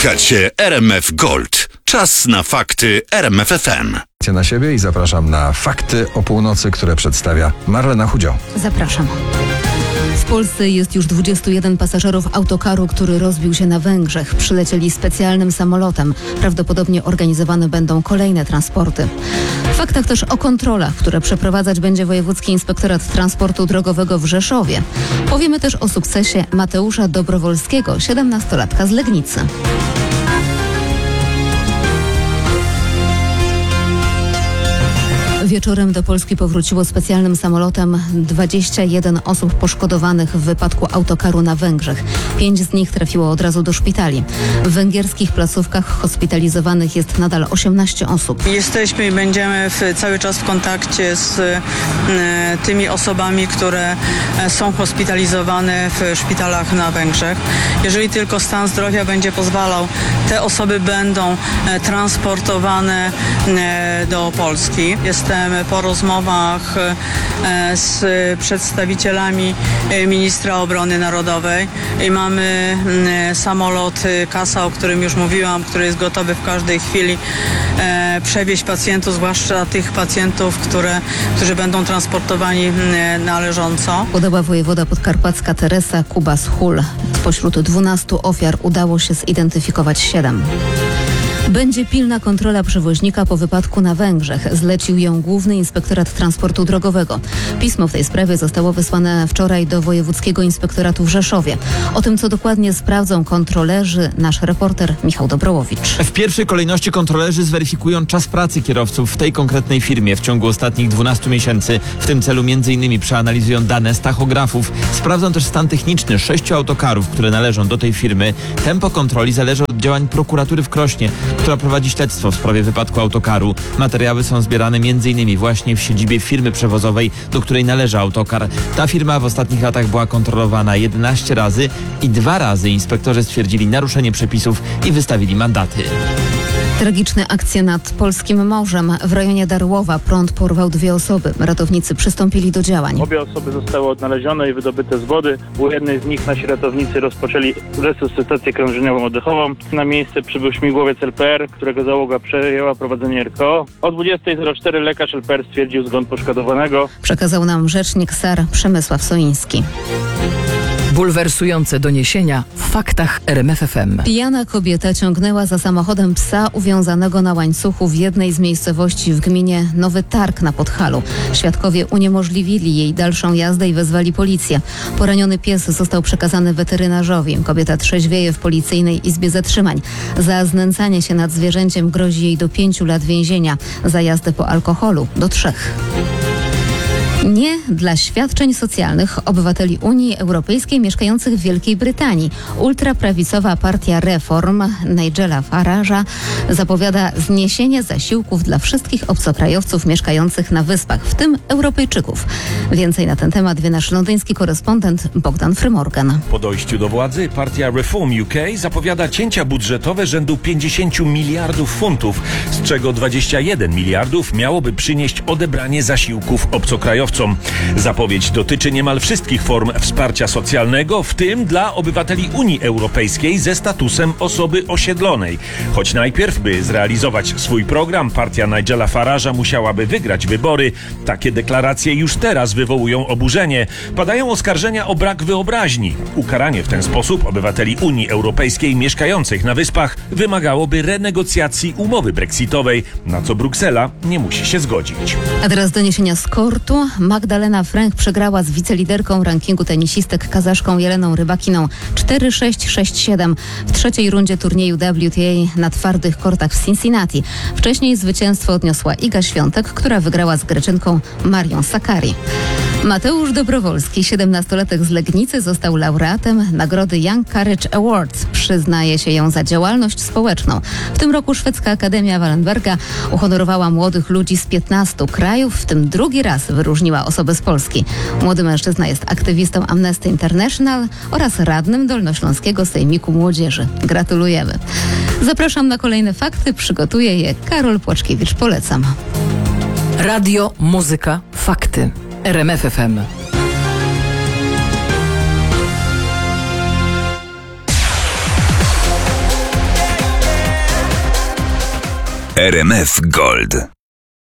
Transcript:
Słuchacie RMF Gold. Czas na fakty RMF FM. Na siebie i zapraszam na Fakty o północy, które przedstawia Marlena Chudział. Zapraszam. W Polsce jest już 21 pasażerów autokaru, który rozbił się na Węgrzech. Przylecieli specjalnym samolotem. Prawdopodobnie organizowane będą kolejne transporty. W faktach też o kontrolach, które przeprowadzać będzie Wojewódzki Inspektorat Transportu Drogowego w Rzeszowie. Powiemy też o sukcesie Mateusza Dobrowolskiego, 17-latka z Legnicy. Wieczorem do Polski powróciło specjalnym samolotem 21 osób poszkodowanych w wypadku autokaru na Węgrzech. 5 z nich trafiło od razu do szpitali. W węgierskich placówkach hospitalizowanych jest nadal 18 osób. Jesteśmy i będziemy cały czas w kontakcie z tymi osobami, które są hospitalizowane w szpitalach na Węgrzech. Jeżeli tylko stan zdrowia będzie pozwalał, te osoby będą transportowane do Polski. Jestem po rozmowach z przedstawicielami ministra obrony narodowej i mamy samolot Kasa, o którym już mówiłam, który jest gotowy w każdej chwili przewieźć pacjentów, zwłaszcza tych pacjentów, którzy będą transportowani należąco. Podała wojewoda podkarpacka Teresa Kubas-Hul. Spośród 12 ofiar udało się zidentyfikować 7. Będzie pilna kontrola przewoźnika po wypadku na Węgrzech. Zlecił ją Główny Inspektorat Transportu Drogowego. Pismo w tej sprawie zostało wysłane wczoraj do Wojewódzkiego Inspektoratu w Rzeszowie. O tym, co dokładnie sprawdzą kontrolerzy, nasz reporter Michał Dobrołowicz. W pierwszej kolejności kontrolerzy zweryfikują czas pracy kierowców w tej konkretnej firmie w ciągu ostatnich 12 miesięcy. W tym celu m.in. przeanalizują dane z tachografów. Sprawdzą też stan techniczny 6 autokarów, które należą do tej firmy. Tempo kontroli zależy od działań prokuratury w Krośnie, która prowadzi śledztwo w sprawie wypadku autokaru. Materiały są zbierane m.in. właśnie w siedzibie firmy przewozowej, do której należy autokar. Ta firma w ostatnich latach była kontrolowana 11 razy i 2 razy inspektorzy stwierdzili naruszenie przepisów i wystawili mandaty. Tragiczne akcje nad polskim morzem. W rejonie Darłowa prąd porwał 2 osoby. Ratownicy przystąpili do działań. Obie osoby zostały odnalezione i wydobyte z wody. U jednej z nich nasi ratownicy rozpoczęli resuscytację krążeniową oddechową. Na miejsce przybył śmigłowiec LPR, którego załoga przejęła prowadzenie RKO. O 20:04 lekarz LPR stwierdził zgon poszkodowanego. Przekazał nam rzecznik SAR Przemysław Soiński. Bulwersujące doniesienia w faktach RMF FM. Pijana kobieta ciągnęła za samochodem psa uwiązanego na łańcuchu w jednej z miejscowości w gminie Nowy Targ na Podhalu. Świadkowie uniemożliwili jej dalszą jazdę i wezwali policję. Poraniony pies został przekazany weterynarzowi. Kobieta trzeźwieje w policyjnej izbie zatrzymań. Za znęcanie się nad zwierzęciem grozi jej do 5 lat więzienia. Za jazdę po alkoholu do 3. Nie dla świadczeń socjalnych obywateli Unii Europejskiej mieszkających w Wielkiej Brytanii. Ultraprawicowa partia Reform Nigela Farage'a zapowiada zniesienie zasiłków dla wszystkich obcokrajowców mieszkających na Wyspach, w tym Europejczyków. Więcej na ten temat wie nasz londyński korespondent Bogdan Frymorgan. Po dojściu do władzy partia Reform UK zapowiada cięcia budżetowe rzędu 50 miliardów funtów, z czego 21 miliardów miałoby przynieść odebranie zasiłków obcokrajowcom. Zapowiedź dotyczy niemal wszystkich form wsparcia socjalnego, w tym dla obywateli Unii Europejskiej ze statusem osoby osiedlonej. Choć najpierw, by zrealizować swój program, partia Nigela Farage'a musiałaby wygrać wybory. Takie deklaracje już teraz wywołują oburzenie. Padają oskarżenia o brak wyobraźni. Ukaranie w ten sposób obywateli Unii Europejskiej mieszkających na Wyspach wymagałoby renegocjacji umowy brexitowej, na co Bruksela nie musi się zgodzić. A teraz doniesienia z kortu. Magdalena Fręch przegrała z wiceliderką rankingu tenisistek kazaszką Jeleną Rybakiną 4-6-6-7 w trzeciej rundzie turnieju WTA na twardych kortach w Cincinnati. Wcześniej zwycięstwo odniosła Iga Świątek, która wygrała z Greczynką Marią Sakkari. Mateusz Dobrowolski, 17-latek z Legnicy, został laureatem nagrody Young Courage Awards. Przyznaje się ją za działalność społeczną. W tym roku szwedzka Akademia Wallenberga uhonorowała młodych ludzi z 15 krajów, w tym drugi raz wyróżniła osobę z Polski. Młody mężczyzna jest aktywistą Amnesty International oraz radnym Dolnośląskiego Sejmiku Młodzieży. Gratulujemy. Zapraszam na kolejne fakty. Przygotuje je Karol Płaczkiewicz. Polecam. Radio, muzyka, fakty. RMF FM. RMF Gold.